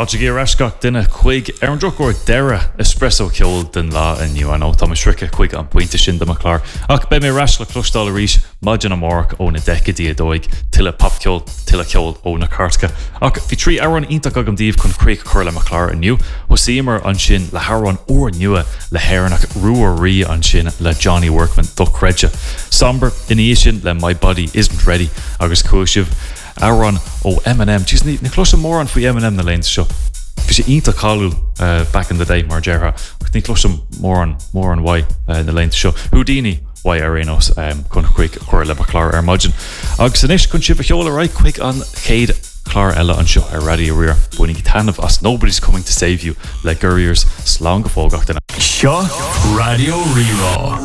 Táigh aráscach duine chuig ar an drochúir deire espresso ceol den lá aniu an ó tá srice chuig an pointe sin de chlár. Ach be mé ras le clostáil arís maidin amach ó na decadí a dóig tiile papceol tiile ceol ó na cartca. Ach bhí trí aran ítach agam díobh chun craig chuir le chlár aniu ó símar an sin le haran ó nua le héirnach ruaí an sin le Johnny Workman do creide. Somber in sin le My Body Isn't Ready agus cúisih Aaron ó M&M. Just ní close mór an faoi M&M na leins seo. Bhí sé ínta cáú back in the day mar deartha. Ní close mór an wai na leins seo. Houdini wai arénos chun chuig chuir le chlár ar maidin. Agus inis chun si bheol ar raid chuig an chéad chlár eile an seo ar radio rir. Buinnig tanmh as Nobody's Coming to Save You le Gurriers slán go fógach dana. Seo Radio Rerá.